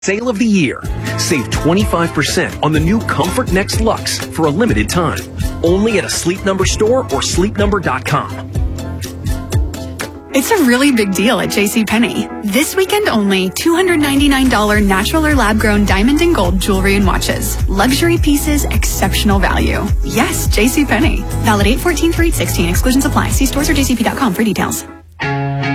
Sale of the year. Save 25% on the new Comfort Next Luxe for a limited time. Only at a Sleep Number store or sleepnumber.com. It's a really big deal at JCPenney. This weekend only, $299 natural or lab-grown diamond and gold jewelry and watches. Luxury pieces, exceptional value. Yes, JCPenney. Valid 8/14 through 8/16. Exclusions apply. See stores or jcp.com for details.